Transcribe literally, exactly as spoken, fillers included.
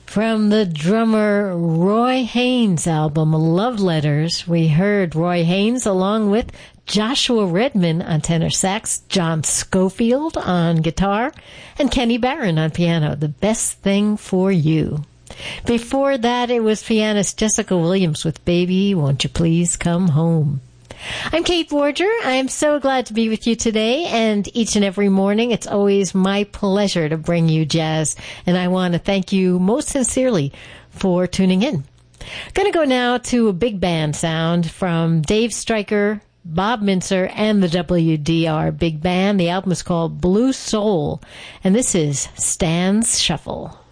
From the drummer Roy Haynes' album, Love Letters, we heard Roy Haynes along with Joshua Redman on tenor sax, John Schofield on guitar, and Kenny Barron on piano, The Best Thing for You. Before that, it was pianist Jessica Williams with Baby, Won't You Please Come Home. I'm Kate Borger. I'm so glad to be with you today, and each and every morning it's always my pleasure to bring you jazz, and I want to thank you most sincerely for tuning in. Going to go now to a big band sound from Dave Stryker, Bob Mintzer, and the W D R Big Band. The album is called Blue Soul, and this is Stan's Shuffle.